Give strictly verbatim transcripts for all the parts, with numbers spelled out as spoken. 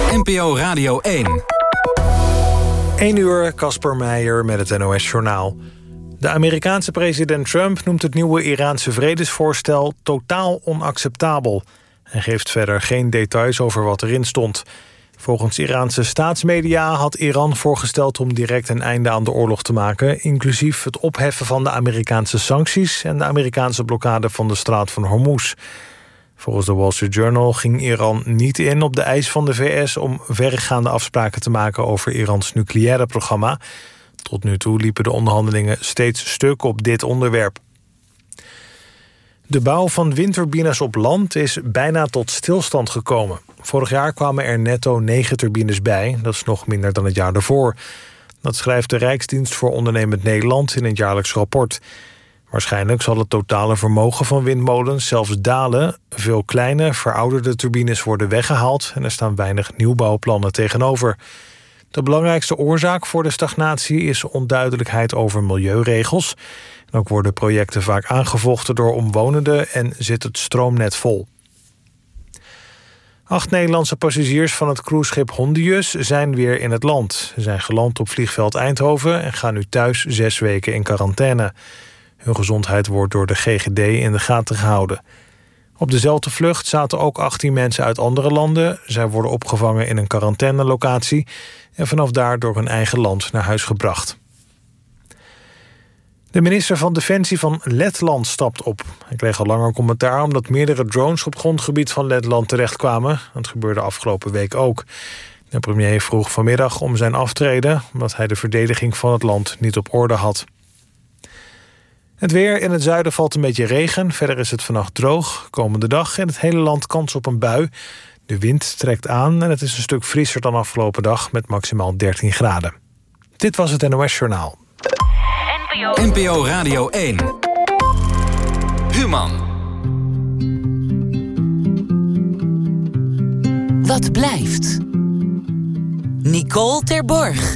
N P O Radio één. één uur, Casper Meijer met het N O S-journaal. De Amerikaanse president Trump noemt het nieuwe Iraanse vredesvoorstel totaal onacceptabel. Hij geeft verder geen details over wat erin stond. Volgens Iraanse staatsmedia had Iran voorgesteld om direct een einde aan de oorlog te maken, inclusief het opheffen van de Amerikaanse sancties en de Amerikaanse blokkade van de straat van Hormuz. Volgens de Wall Street Journal ging Iran niet in op de eis van de V S om verregaande afspraken te maken over Irans nucleaire programma. Tot nu toe liepen de onderhandelingen steeds stuk op dit onderwerp. De bouw van windturbines op land is bijna tot stilstand gekomen. Vorig jaar kwamen er netto negen turbines bij. Dat is nog minder dan het jaar daarvoor. Dat schrijft de Rijksdienst voor Ondernemend Nederland in een jaarlijks rapport. Waarschijnlijk zal het totale vermogen van windmolens zelfs dalen. Veel kleine, verouderde turbines worden weggehaald en er staan weinig nieuwbouwplannen tegenover. De belangrijkste oorzaak voor de stagnatie is onduidelijkheid over milieuregels. En ook worden projecten vaak aangevochten door omwonenden en zit het stroomnet vol. Acht Nederlandse passagiers van het cruiseschip Hondius zijn weer in het land. Ze zijn geland op vliegveld Eindhoven en gaan nu thuis zes weken in quarantaine. Hun gezondheid wordt door de G G D in de gaten gehouden. Op dezelfde vlucht zaten ook achttien mensen uit andere landen. Zij worden opgevangen in een quarantainelocatie en vanaf daar door hun eigen land naar huis gebracht. De minister van Defensie van Letland stapt op. Hij kreeg al langer commentaar omdat meerdere drones op grondgebied van Letland terechtkwamen. Dat gebeurde afgelopen week ook. De premier vroeg vanmiddag om zijn aftreden omdat hij de verdediging van het land niet op orde had. Het weer: in het zuiden valt een beetje regen. Verder is het vannacht droog. Komende dag in het hele land kans op een bui. De wind trekt aan en het is een stuk frisser dan afgelopen dag met maximaal dertien graden. Dit was het N O S-journaal. N P O Radio één. Human. Wat blijft? Nicole Terborg.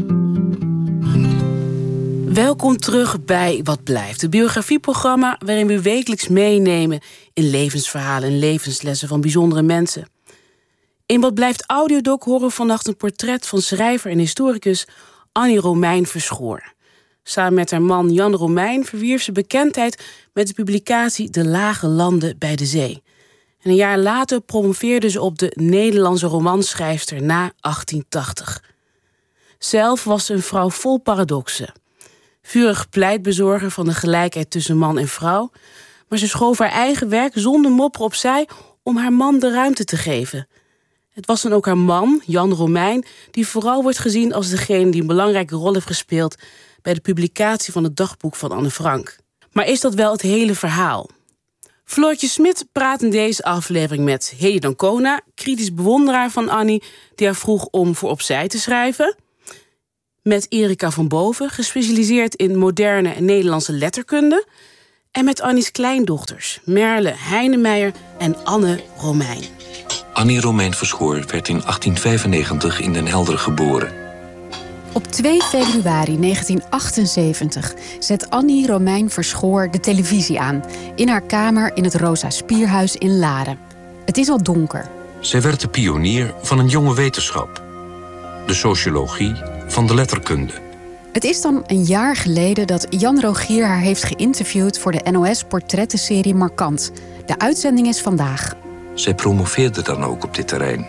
Welkom terug bij Wat Blijft, het biografieprogramma waarin we wekelijks meenemen in levensverhalen en levenslessen van bijzondere mensen. In Wat Blijft Audiodoc horen we vannacht een portret van schrijver en historicus Annie Romein Verschoor. Samen met haar man Jan Romein verwierf ze bekendheid met de publicatie De Lage Landen bij de Zee. En een jaar later promoveerde ze op de Nederlandse romanschrijfster na achttien tachtig. Zelf was ze een vrouw vol paradoxen. Vurig pleitbezorger van de gelijkheid tussen man en vrouw, maar ze schoof haar eigen werk zonder mopperen opzij om haar man de ruimte te geven. Het was dan ook haar man, Jan Romein, die vooral wordt gezien als degene die een belangrijke rol heeft gespeeld bij de publicatie van het dagboek van Anne Frank. Maar is dat wel het hele verhaal? Floortje Smit praat in deze aflevering met Hedy d'Ancona, kritisch bewonderaar van Annie, die haar vroeg om voor opzij te schrijven. Met Erika van Boven, gespecialiseerd in moderne en Nederlandse letterkunde. En met Annie's kleindochters, Merle Heinemeijer en Anne Romein. Annie Romein Verschoor werd in achttien vijfennegentig in Den Helder geboren. Op twee februari negentien achtenzeventig zet Annie Romein Verschoor de televisie aan in haar kamer in het Rosa Spierhuis in Laren. Het is al donker. Zij werd de pionier van een jonge wetenschap. De sociologie van de letterkunde. Het is dan een jaar geleden dat Jan Rogier haar heeft geïnterviewd voor de N O S-portrettenserie Markant. De uitzending is vandaag. Zij promoveerde dan ook op dit terrein.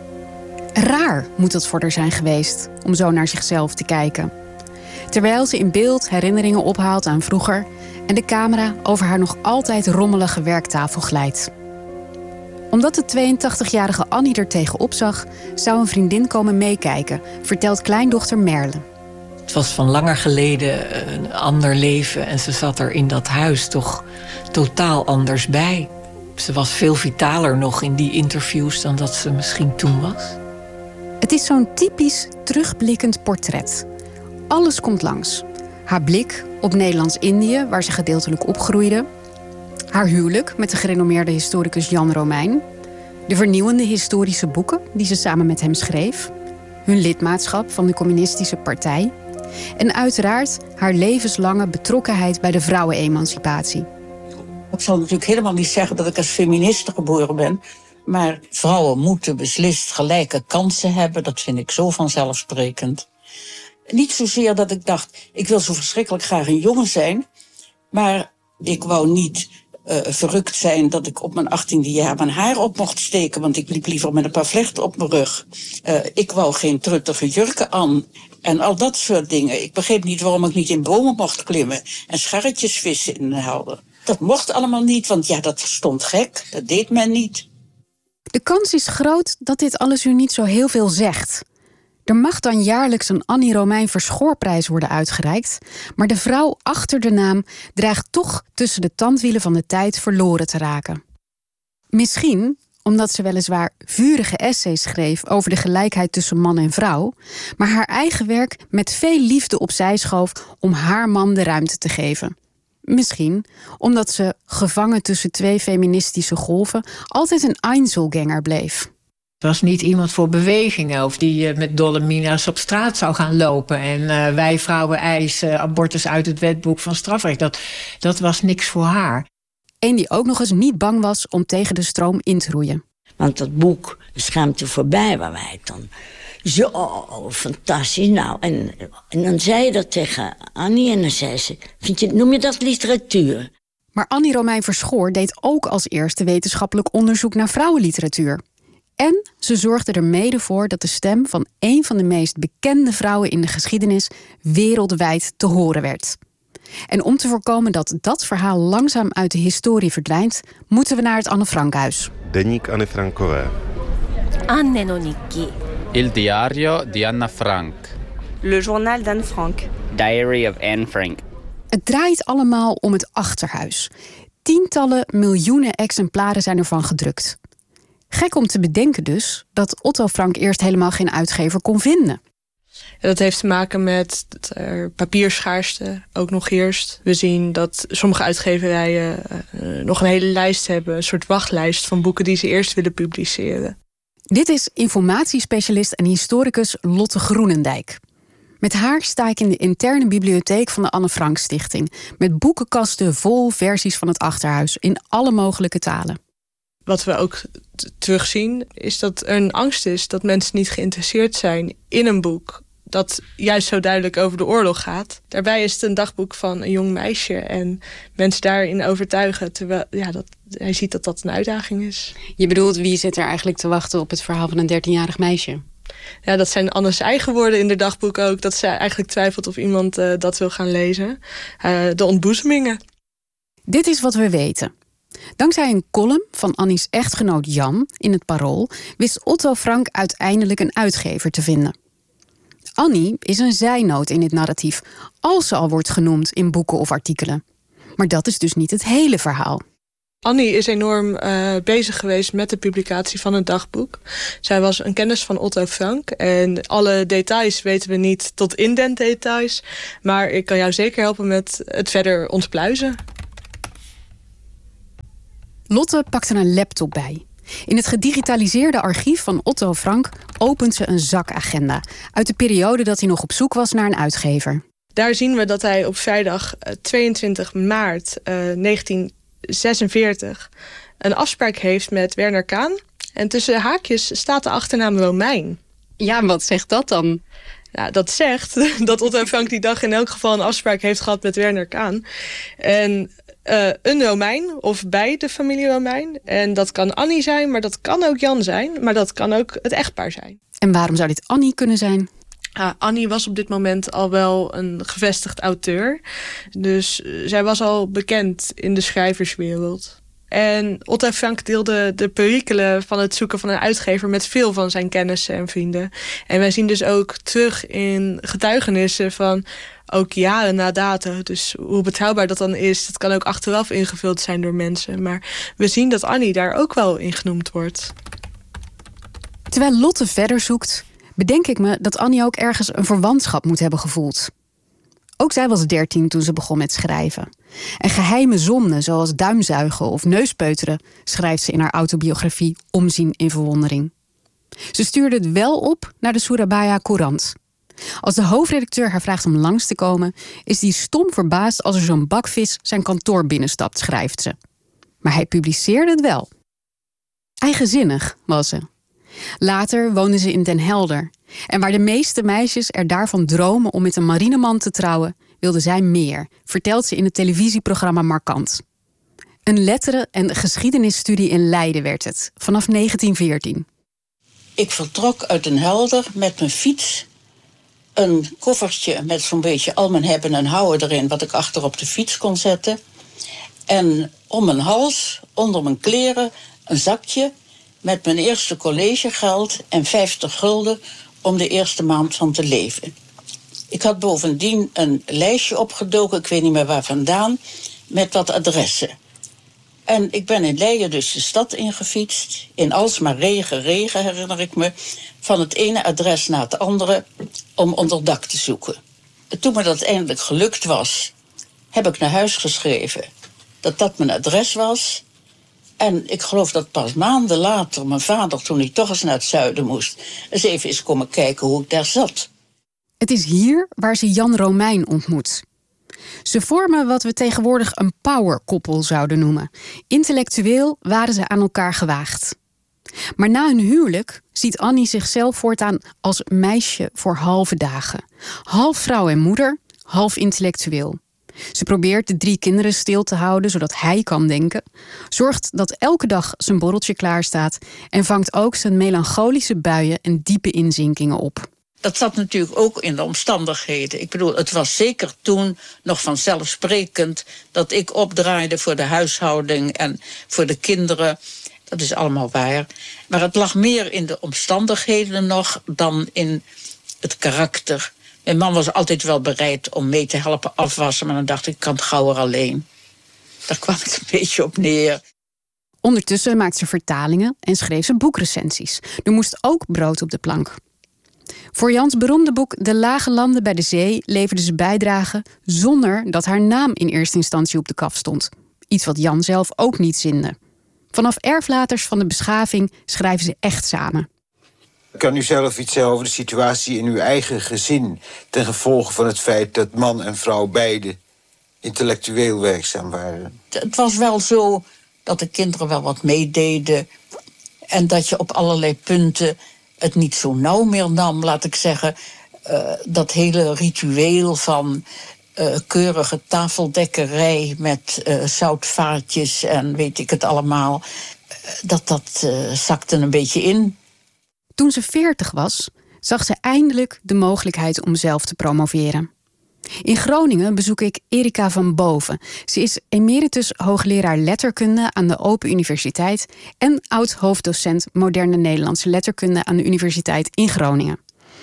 Raar moet het voor haar zijn geweest om zo naar zichzelf te kijken. Terwijl ze in beeld herinneringen ophaalt aan vroeger en de camera over haar nog altijd rommelige werktafel glijdt. Omdat de tweeëntachtigjarige Annie er tegenop zag, zou een vriendin komen meekijken, vertelt kleindochter Merle. Het was van langer geleden een ander leven en ze zat er in dat huis toch totaal anders bij. Ze was veel vitaler nog in die interviews dan dat ze misschien toen was. Het is zo'n typisch terugblikkend portret. Alles komt langs. Haar blik op Nederlands-Indië, waar ze gedeeltelijk opgroeide. Haar huwelijk met de gerenommeerde historicus Jan Romein. De vernieuwende historische boeken die ze samen met hem schreef. Hun lidmaatschap van de Communistische Partij. En uiteraard haar levenslange betrokkenheid bij de vrouwenemancipatie. Ik zal natuurlijk helemaal niet zeggen dat ik als feministe geboren ben. Maar vrouwen moeten beslist gelijke kansen hebben. Dat vind ik zo vanzelfsprekend. Niet zozeer dat ik dacht, ik wil zo verschrikkelijk graag een jongen zijn. Maar ik wou niet uh, verrukt zijn dat ik op mijn achttiende jaar mijn haar op mocht steken. Want ik liep liever met een paar vlechten op mijn rug. Uh, ik wou geen truttige jurken aan. En al dat soort dingen. Ik begreep niet waarom ik niet in bomen mocht klimmen. En scharretjes vissen inhouden. Dat mocht allemaal niet, want ja, dat stond gek. Dat deed men niet. De kans is groot dat dit alles u niet zo heel veel zegt. Er mag dan jaarlijks een Annie Romein Verschoorprijs worden uitgereikt, maar de vrouw achter de naam dreigt toch tussen de tandwielen van de tijd verloren te raken. Misschien omdat ze weliswaar vurige essays schreef over de gelijkheid tussen man en vrouw, maar haar eigen werk met veel liefde opzij schoof om haar man de ruimte te geven. Misschien omdat ze, gevangen tussen twee feministische golven, altijd een Einzelgänger bleef. Het was niet iemand voor bewegingen of die uh, met dolle mina's op straat zou gaan lopen. En uh, wij vrouwen eisen abortus uit het wetboek van strafrecht. Dat, dat was niks voor haar. Eén die ook nog eens niet bang was om tegen de stroom in te roeien. Want dat boek, Schaamte voorbij, waar wij dan zo oh, fantastisch. Nou, en, en dan zei je dat tegen Annie en dan zei ze, vind je, noem je dat literatuur? Maar Annie Romein Verschoor deed ook als eerste wetenschappelijk onderzoek naar vrouwenliteratuur. En ze zorgde er mede voor dat de stem van een van de meest bekende vrouwen in de geschiedenis wereldwijd te horen werd. En om te voorkomen dat dat verhaal langzaam uit de historie verdwijnt, moeten we naar het Anne Frankhuis. Deník Anny Frankové. Anne no Nikki. Il diario di Anna Frank. Le journal d'Anne Frank. Diary of Anne Frank. Het draait allemaal om het Achterhuis. Tientallen miljoenen exemplaren zijn ervan gedrukt. Gek om te bedenken dus dat Otto Frank eerst helemaal geen uitgever kon vinden. Dat heeft te maken met dat er papierschaarste ook nog heerst. We zien dat sommige uitgeverijen uh, nog een hele lijst hebben, een soort wachtlijst van boeken die ze eerst willen publiceren. Dit is informatiespecialist en historicus Lotte Groenendijk. Met haar sta ik in de interne bibliotheek van de Anne Frank Stichting, met boekenkasten vol versies van het Achterhuis in alle mogelijke talen. Wat we ook t- terugzien is dat er een angst is dat mensen niet geïnteresseerd zijn in een boek dat juist zo duidelijk over de oorlog gaat. Daarbij is het een dagboek van een jong meisje en mensen daarin overtuigen, terwijl ja, dat, hij ziet dat dat een uitdaging is. Je bedoelt, wie zit er eigenlijk te wachten op het verhaal van een dertienjarig meisje? Ja, dat zijn Anne's eigen woorden in de dagboek ook, dat ze eigenlijk twijfelt of iemand uh, dat wil gaan lezen. Uh, de ontboezemingen. Dit is wat we weten. Dankzij een column van Annie's echtgenoot Jan in het Parool wist Otto Frank uiteindelijk een uitgever te vinden. Annie is een zijnoot in dit narratief, als ze al wordt genoemd in boeken of artikelen. Maar dat is dus niet het hele verhaal. Annie is enorm uh, bezig geweest met de publicatie van het dagboek. Zij was een kennis van Otto Frank. En alle details weten we niet tot in den details. Maar ik kan jou zeker helpen met het verder ontpluizen. Lotte pakt er een laptop bij. In het gedigitaliseerde archief van Otto Frank opent ze een zakagenda uit de periode dat hij nog op zoek was naar een uitgever. Daar zien we dat hij op vrijdag tweeëntwintig maart uh, negentien zesenveertig een afspraak heeft met Werner Kahn. En tussen haakjes staat de achternaam Romein. Ja, en wat zegt dat dan? Nou, dat zegt dat Otto Frank die dag in elk geval een afspraak heeft gehad met Werner Kahn. En uh, een Romein of bij de familie Romein. En dat kan Annie zijn, maar dat kan ook Jan zijn. Maar dat kan ook het echtpaar zijn. En waarom zou dit Annie kunnen zijn? Uh, Annie was op dit moment al wel een gevestigd auteur. Dus uh, zij was al bekend in de schrijverswereld. En Otto Frank deelde de perikelen van het zoeken van een uitgever met veel van zijn kennissen en vrienden. En wij zien dus ook terug in getuigenissen van ook jaren na dato. Dus hoe betrouwbaar dat dan is, dat kan ook achteraf ingevuld zijn door mensen. Maar we zien dat Annie daar ook wel in genoemd wordt. Terwijl Lotte verder zoekt, bedenk ik me dat Annie ook ergens een verwantschap moet hebben gevoeld. Ook zij was dertien toen ze begon met schrijven. En geheime zonden zoals duimzuigen of neuspeuteren schrijft ze in haar autobiografie Omzien in verwondering. Ze stuurde het wel op naar de Surabaya Courant. Als de hoofdredacteur haar vraagt om langs te komen, is die stom verbaasd als er zo'n bakvis zijn kantoor binnenstapt, schrijft ze. Maar hij publiceerde het wel. Eigenzinnig was ze. Later woonde ze in Den Helder. En waar de meeste meisjes er daarvan dromen om met een marineman te trouwen, wilde zij meer, vertelt ze in het televisieprogramma Markant. Een letteren- en geschiedenisstudie in Leiden werd het, vanaf negentien veertien. Ik vertrok uit Den Helder met mijn fiets. Een koffertje met zo'n beetje al mijn hebben en houden erin, wat ik achter op de fiets kon zetten. En om mijn hals, onder mijn kleren, een zakje met mijn eerste collegegeld en vijftig gulden om de eerste maand van te leven. Ik had bovendien een lijstje opgedoken, ik weet niet meer waar vandaan, met wat adressen. En ik ben in Leiden dus de stad ingefietst. In alsmaar regen, regen herinner ik me. Van het ene adres naar het andere om onderdak te zoeken. En toen me dat eindelijk gelukt was, heb ik naar huis geschreven dat dat mijn adres was. En ik geloof dat pas maanden later mijn vader, toen hij toch eens naar het zuiden moest, eens even is komen kijken hoe ik daar zat. Het is hier waar ze Jan Romein ontmoet. Ze vormen wat we tegenwoordig een powerkoppel zouden noemen. Intellectueel waren ze aan elkaar gewaagd. Maar na hun huwelijk ziet Annie zichzelf voortaan als meisje voor halve dagen. Half vrouw en moeder, half intellectueel. Ze probeert de drie kinderen stil te houden, zodat hij kan denken. Zorgt dat elke dag zijn borreltje klaar staat. En vangt ook zijn melancholische buien en diepe inzinkingen op. Dat zat natuurlijk ook in de omstandigheden. Ik bedoel, het was zeker toen nog vanzelfsprekend dat ik opdraaide voor de huishouding en voor de kinderen. Dat is allemaal waar. Maar het lag meer in de omstandigheden nog dan in het karakter. Mijn man was altijd wel bereid om mee te helpen afwassen, maar dan dacht ik, ik kan het gauwer alleen. Daar kwam het een beetje op neer. Ondertussen maakt ze vertalingen en schreef ze boekrecensies. Er moest ook brood op de plank. Voor Jans beroemde boek De Lage Landen bij de Zee leverde ze bijdragen zonder dat haar naam in eerste instantie op de kaf stond. Iets wat Jan zelf ook niet zinde. Vanaf erflaters van de beschaving schrijven ze echt samen. Kan u zelf iets zeggen over de situatie in uw eigen gezin ten gevolge van het feit dat man en vrouw beide intellectueel werkzaam waren? Het was wel zo dat de kinderen wel wat meededen en dat je op allerlei punten het niet zo nauw meer nam, laat ik zeggen. Uh, dat hele ritueel van uh, keurige tafeldekkerij met uh, zoutvaatjes en weet ik het allemaal, uh, dat dat uh, zakte een beetje in. Toen ze veertig was, zag ze eindelijk de mogelijkheid om zelf te promoveren. In Groningen bezoek ik Erika van Boven. Ze is emeritus hoogleraar letterkunde aan de Open Universiteit en oud-hoofddocent moderne Nederlandse letterkunde aan de Universiteit in Groningen.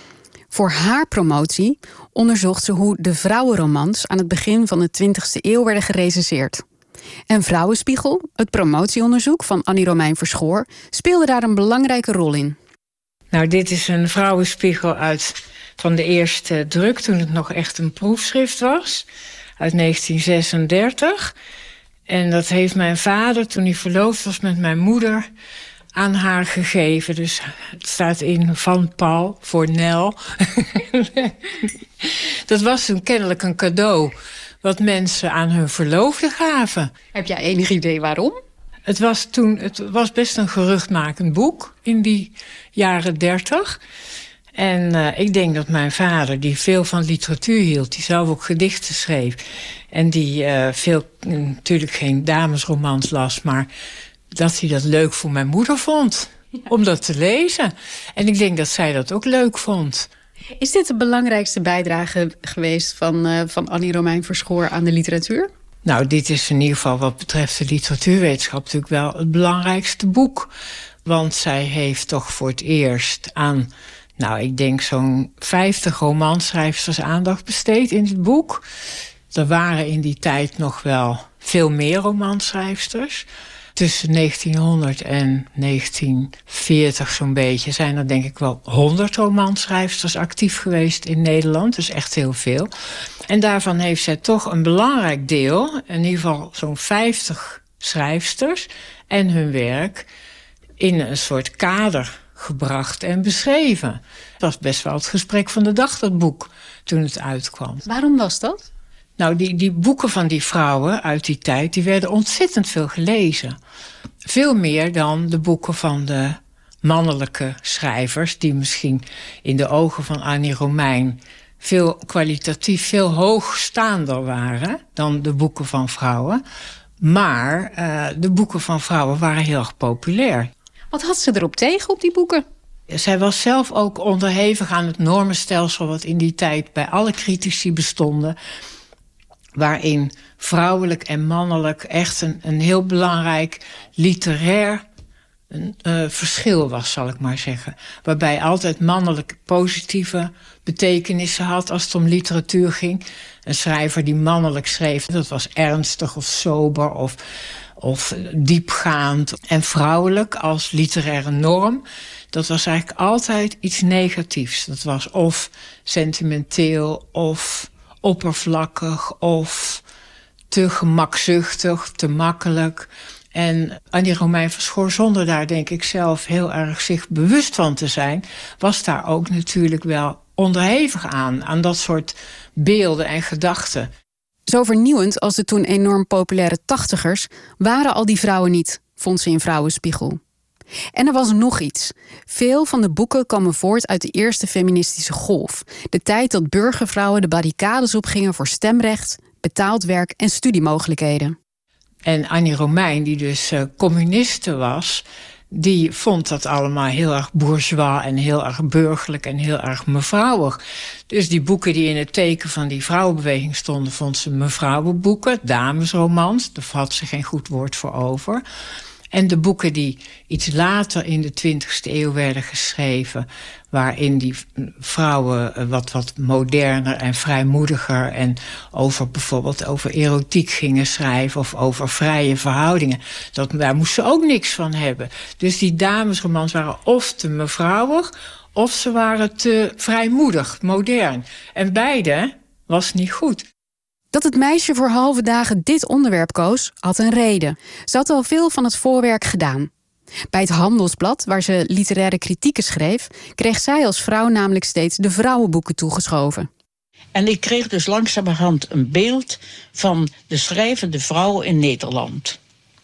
Voor haar promotie onderzocht ze hoe de vrouwenromans aan het begin van de twintigste eeuw werden gerecenseerd. En Vrouwenspiegel, het promotieonderzoek van Annie Romein Verschoor, speelde daar een belangrijke rol in. Nou, dit is een Vrouwenspiegel uit van de eerste druk, toen het nog echt een proefschrift was, uit negentien zesendertig. En dat heeft mijn vader, toen hij verloofd was met mijn moeder, aan haar gegeven. Dus het staat in van Paul voor Nel. Dat was toen kennelijk een cadeau wat mensen aan hun verloofde gaven. Heb jij enig idee waarom? Het was toen, het was best een geruchtmakend boek in die jaren dertig. En uh, ik denk dat mijn vader, die veel van literatuur hield, die zelf ook gedichten schreef, en die uh, veel, natuurlijk geen damesromans las, maar dat hij dat leuk voor mijn moeder vond, ja, om dat te lezen. En ik denk dat zij dat ook leuk vond. Is dit de belangrijkste bijdrage geweest van, uh, van Annie Romein Verschoor aan de literatuur? Nou, dit is in ieder geval wat betreft de literatuurwetenschap natuurlijk wel het belangrijkste boek. Want zij heeft toch voor het eerst aan, nou, ik denk zo'n vijftig romanschrijvers aandacht besteed in dit boek. Er waren in die tijd nog wel veel meer romanschrijvers. Tussen negentienhonderd en negentien veertig zo'n beetje zijn er denk ik wel honderd romanschrijvers actief geweest in Nederland. Dus echt heel veel. En daarvan heeft zij toch een belangrijk deel, in ieder geval zo'n vijftig schrijfsters en hun werk in een soort kader gebracht en beschreven. Het was best wel het gesprek van de dag, dat boek, toen het uitkwam. Waarom was dat? Nou, die, die boeken van die vrouwen uit die tijd, die werden ontzettend veel gelezen. Veel meer dan de boeken van de mannelijke schrijvers, die misschien in de ogen van Annie Romein veel kwalitatief veel hoogstaander waren dan de boeken van vrouwen. Maar uh, de boeken van vrouwen waren heel erg populair. Wat had ze erop tegen op die boeken? Zij was zelf ook onderhevig aan het normenstelsel wat in die tijd bij alle critici bestonden, waarin vrouwelijk en mannelijk echt een, een heel belangrijk literair een, uh, verschil was, zal ik maar zeggen. Waarbij altijd mannelijk positieve betekenissen had als het om literatuur ging. Een schrijver die mannelijk schreef, dat was ernstig of sober of, of diepgaand. En vrouwelijk als literaire norm, dat was eigenlijk altijd iets negatiefs. Dat was of sentimenteel of oppervlakkig of te gemakzuchtig, te makkelijk. En Annie Romein Verschoor, zonder daar denk ik zelf heel erg zich bewust van te zijn, was daar ook natuurlijk wel onderhevig aan, aan dat soort beelden en gedachten. Zo vernieuwend als de toen enorm populaire tachtigers waren al die vrouwen niet, vond ze in Vrouwenspiegel. En er was nog iets. Veel van de boeken komen voort uit de eerste feministische golf. De tijd dat burgervrouwen de barricades opgingen voor stemrecht, betaald werk en studiemogelijkheden. En Annie Romein, die dus uh, communiste was, die vond dat allemaal heel erg bourgeois en heel erg burgerlijk en heel erg mevrouwig. Dus die boeken die in het teken van die vrouwenbeweging stonden, vond ze mevrouwenboeken, damesromans, daar had ze geen goed woord voor over. En de boeken die iets later in de twintigste eeuw werden geschreven, waarin die vrouwen wat, wat moderner en vrijmoediger en over bijvoorbeeld over erotiek gingen schrijven of over vrije verhoudingen, dat, daar moest ze ook niks van hebben. Dus die damesromans waren of te mevrouwig of ze waren te vrijmoedig, modern. En beide was niet goed. Dat het meisje voor halve dagen dit onderwerp koos, had een reden. Ze had al veel van het voorwerk gedaan. Bij het Handelsblad, waar ze literaire kritieken schreef, kreeg zij als vrouw namelijk steeds de vrouwenboeken toegeschoven. En ik kreeg dus langzamerhand een beeld van de schrijvende vrouw in Nederland.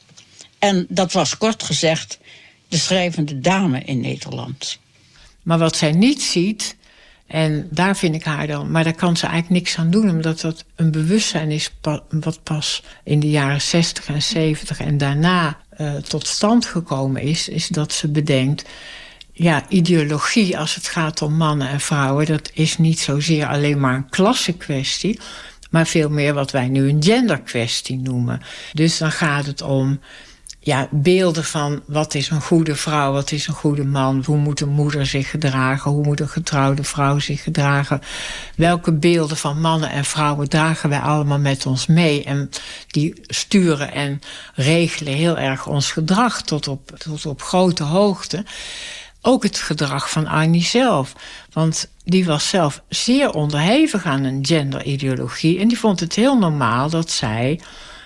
En dat was kort gezegd de schrijvende dame in Nederland. Maar wat zij niet ziet, en daar vind ik haar dan, maar daar kan ze eigenlijk niks aan doen, omdat dat een bewustzijn is wat pas in de jaren zestig en zeventig en daarna uh, tot stand gekomen is, is dat ze bedenkt, ja, ideologie als het gaat om mannen en vrouwen, dat is niet zozeer alleen maar een klassenkwestie, maar veel meer wat wij nu een genderkwestie noemen. Dus dan gaat het om ja, beelden van wat is een goede vrouw, wat is een goede man, hoe moet een moeder zich gedragen, hoe moet een getrouwde vrouw zich gedragen. Welke beelden van mannen en vrouwen dragen wij allemaal met ons mee en die sturen en regelen heel erg ons gedrag tot op, tot op grote hoogte. Ook het gedrag van Annie zelf, want die was zelf zeer onderhevig aan een genderideologie en die vond het heel normaal dat zij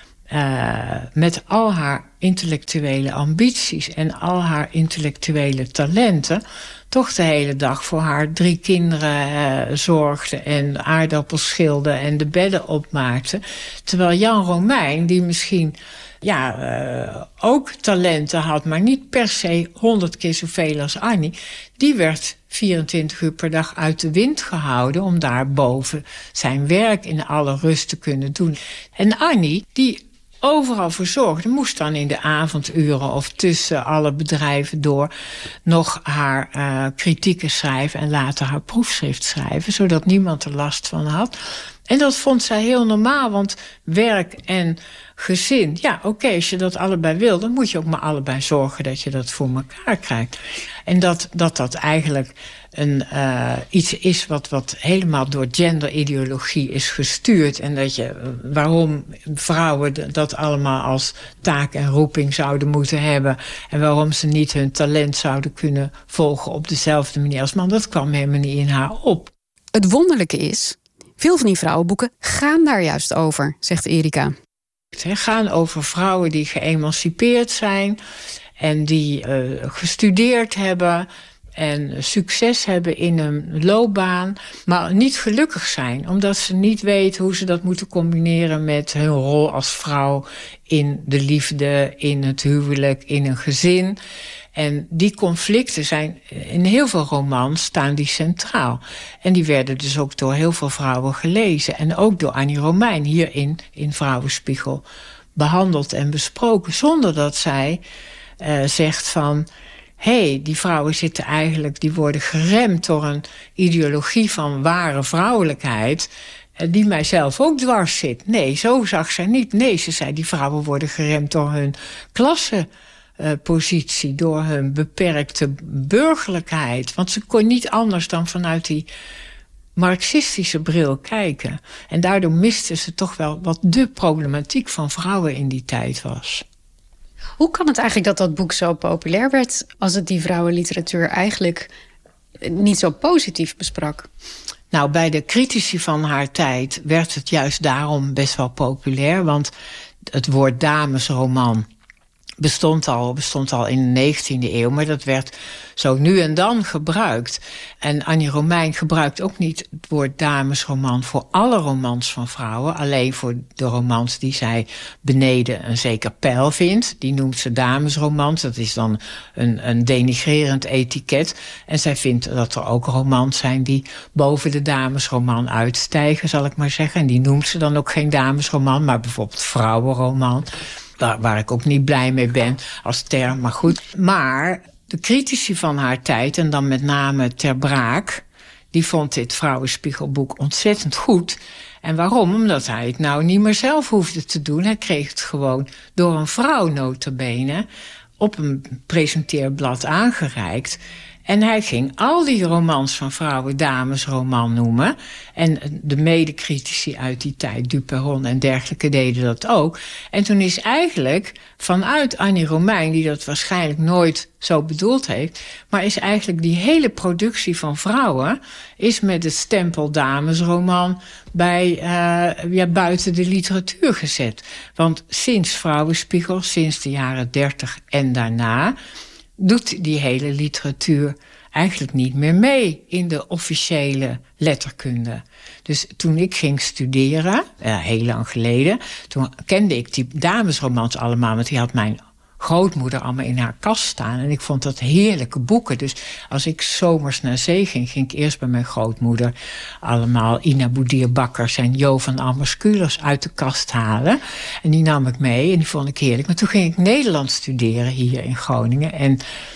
Uh, met al haar intellectuele ambities en al haar intellectuele talenten toch de hele dag voor haar drie kinderen uh, zorgde en aardappels schilde en de bedden opmaakte. Terwijl Jan Romein, die misschien ja, uh, ook talenten had, maar niet per se honderd keer zoveel als Annie, die werd vierentwintig uur per dag uit de wind gehouden om daarboven zijn werk in alle rust te kunnen doen. En Annie, die overal voor zorgde, moest dan in de avonduren of tussen alle bedrijven door nog haar uh, kritieken schrijven en later haar proefschrift schrijven, zodat niemand er last van had. En dat vond zij heel normaal, want werk en gezin, ja oké, okay, als je dat allebei wil, dan moet je ook maar allebei zorgen dat je dat voor elkaar krijgt. En dat dat, dat eigenlijk een, uh, iets is wat, wat helemaal door genderideologie is gestuurd. En dat je, waarom vrouwen dat allemaal als taak en roeping zouden moeten hebben. En waarom ze niet hun talent zouden kunnen volgen op dezelfde manier als man. Dat kwam helemaal niet in haar op. Het wonderlijke is, veel van die vrouwenboeken gaan daar juist over, zegt Erika. Het gaan over vrouwen die geëmancipeerd zijn en die uh, gestudeerd hebben, en succes hebben in hun loopbaan, maar niet gelukkig zijn, omdat ze niet weten hoe ze dat moeten combineren met hun rol als vrouw in de liefde, in het huwelijk, in een gezin. En die conflicten zijn in heel veel romans staan die centraal. En die werden dus ook door heel veel vrouwen gelezen. En ook door Annie Romein hierin in Vrouwenspiegel behandeld en besproken. Zonder dat zij uh, zegt van, hé, hey, die vrouwen zitten eigenlijk, die worden geremd door een ideologie van ware vrouwelijkheid, die mijzelf ook dwars zit. Nee, zo zag zij niet. Nee, ze zei, die vrouwen worden geremd door hun klassenpositie, door hun beperkte burgerlijkheid. Want ze kon niet anders dan vanuit die marxistische bril kijken. En daardoor miste ze toch wel wat de problematiek van vrouwen in die tijd was. Hoe kan het eigenlijk dat dat boek zo populair werd, als het die vrouwenliteratuur eigenlijk niet zo positief besprak? Nou, bij de critici van haar tijd werd het juist daarom best wel populair. Want het woord damesroman bestond al, bestond al in de negentiende eeuw, maar dat werd zo nu en dan gebruikt. En Annie Romein gebruikt ook niet het woord damesroman voor alle romans van vrouwen, alleen voor de romans die zij beneden een zeker peil vindt. Die noemt ze damesromans, dat is dan een, een denigrerend etiket. En zij vindt dat er ook romans zijn die boven de damesroman uitstijgen, zal ik maar zeggen. En die noemt ze dan ook geen damesroman, maar bijvoorbeeld vrouwenroman. Waar, waar ik ook niet blij mee ben als term, maar goed. Maar de critici van haar tijd, en dan met name Ter Braak, die vond dit Vrouwenspiegelboek ontzettend goed. En waarom? Omdat hij het nou niet meer zelf hoefde te doen. Hij kreeg het gewoon door een vrouw nota bene op een presenteerblad aangereikt. En hij ging al die romans van vrouwen damesroman noemen. En de medecritici uit die tijd, Duperron en dergelijke, deden dat ook. En toen is eigenlijk vanuit Annie Romein, die dat waarschijnlijk nooit zo bedoeld heeft, maar is eigenlijk die hele productie van vrouwen is met het stempel damesroman bij, uh, ja, buiten de literatuur gezet. Want sinds Vrouwenspiegel, sinds de jaren dertig en daarna, doet die hele literatuur eigenlijk niet meer mee in de officiële letterkunde. Dus toen ik ging studeren, uh, heel lang geleden, toen kende ik die damesromans allemaal, want die had mijn grootmoeder allemaal in haar kast staan. En ik vond dat heerlijke boeken. Dus als ik zomers naar zee ging, ging ik eerst bij mijn grootmoeder allemaal Ina Boudierbakkers en Jo van Amersculers uit de kast halen. En die nam ik mee en die vond ik heerlijk. Maar toen ging ik Nederlands studeren hier in Groningen. En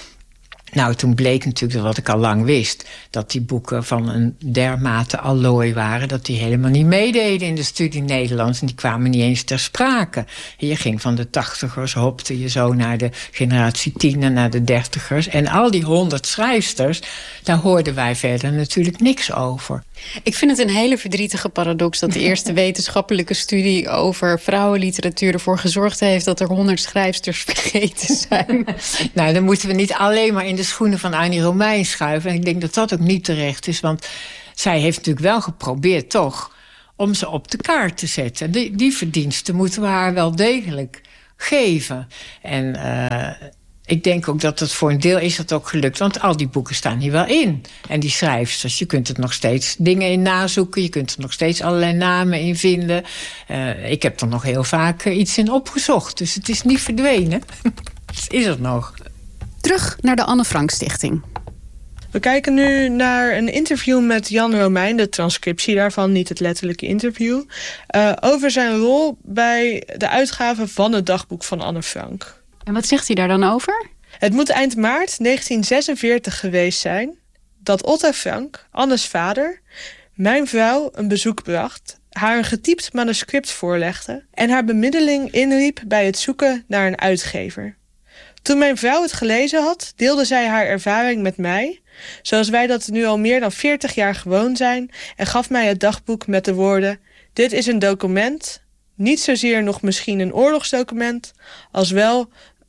nou, toen bleek natuurlijk, wat ik al lang wist, dat die boeken van een dermate allooi waren, dat die helemaal niet meededen in de studie Nederlands. En die kwamen niet eens ter sprake. En je ging van de tachtigers, hopte je zo naar de generatie tien en naar de dertigers. En al die honderd schrijfsters, daar hoorden wij verder natuurlijk niks over. Ik vind het een hele verdrietige paradox dat de eerste wetenschappelijke studie over vrouwenliteratuur ervoor gezorgd heeft dat er honderd schrijfsters vergeten zijn. Nou, dan moeten we niet alleen maar in de schoenen van Annie Romein schuiven. En ik denk dat dat ook niet terecht is, want zij heeft natuurlijk wel geprobeerd toch om ze op de kaart te zetten. Die, die verdiensten moeten we haar wel degelijk geven. En uh, ik denk ook dat het voor een deel is dat ook gelukt, want al die boeken staan hier wel in. En die schrijfsters, je kunt er nog steeds dingen in nazoeken, je kunt er nog steeds allerlei namen in vinden. Uh, ik heb er nog heel vaak uh, iets in opgezocht, dus het is niet verdwenen. Het is er nog. Terug naar de Anne Frank Stichting. We kijken nu naar een interview met Jan Romein, de transcriptie daarvan, niet het letterlijke interview, uh, over zijn rol bij de uitgave van het dagboek van Anne Frank. En wat zegt hij daar dan over? Het moet eind maart negentien zesenveertig geweest zijn dat Otto Frank, Annes vader, mijn vrouw een bezoek bracht, haar een getypt manuscript voorlegde en haar bemiddeling inriep bij het zoeken naar een uitgever. Toen mijn vrouw het gelezen had, deelde zij haar ervaring met mij, zoals wij dat nu al meer dan veertig jaar gewoon zijn, en gaf mij het dagboek met de woorden: dit is een document, niet zozeer nog misschien een oorlogsdocument, als wel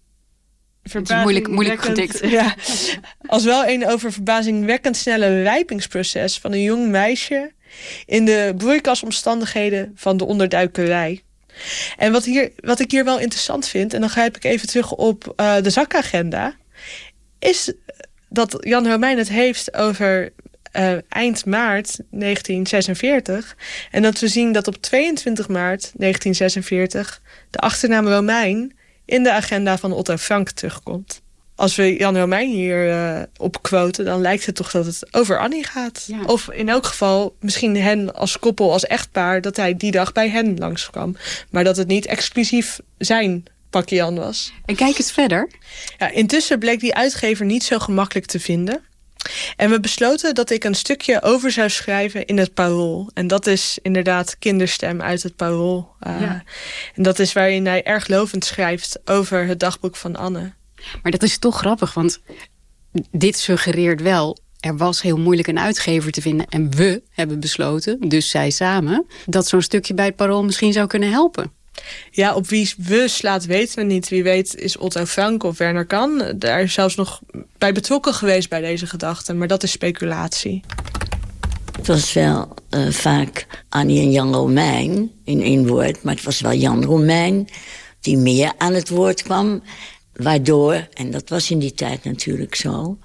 Het is moeilijk, moeilijk gedikt. Ja, als wel een over verbazingwekkend snelle rijpingsproces van een jong meisje in de broeikasomstandigheden van de onderduikerij. En wat, hier, wat ik hier wel interessant vind, en dan grijp ik even terug op uh, de zakagenda, is dat Jan Romein het heeft over uh, eind maart negentien zesenveertig. En dat we zien dat op tweeëntwintig maart negentien zesenveertig... de achternaam Romein in de agenda van Otto Frank terugkomt. Als we Jan Romein hier uh, op quoten, dan lijkt het toch dat het over Annie gaat. Ja. Of in elk geval misschien hen als koppel, als echtpaar, dat hij die dag bij hen langskwam. Maar dat het niet exclusief zijn pakje Jan was. En kijk eens verder. Ja, intussen bleek die uitgever niet zo gemakkelijk te vinden. En we besloten dat ik een stukje over zou schrijven in het Parool. En dat is inderdaad Kinderstem uit het Parool. Uh, ja. En dat is waarin hij erg lovend schrijft over het dagboek van Anne. Maar dat is toch grappig, want dit suggereert wel, er was heel moeilijk een uitgever te vinden. En we hebben besloten, dus zij samen, dat zo'n stukje bij het Parool misschien zou kunnen helpen. Ja, op wie we slaat weten we niet. Wie weet is Otto Frank of Werner Kan daar is zelfs nog bij betrokken geweest bij deze gedachte. Maar dat is speculatie. Het was wel uh, vaak Annie en Jan Romein in één woord. Maar het was wel Jan Romein die meer aan het woord kwam. Waardoor, en dat was in die tijd natuurlijk zo,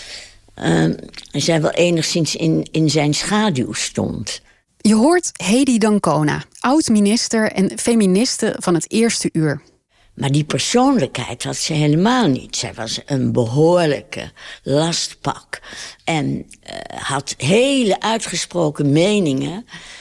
Uh, zij wel enigszins in, in zijn schaduw stond. Je hoort Hedy Dancona, oud-minister en feministe van het Eerste Uur. Maar die persoonlijkheid had ze helemaal niet. Zij was een behoorlijke lastpak. En uh, had hele uitgesproken meningen.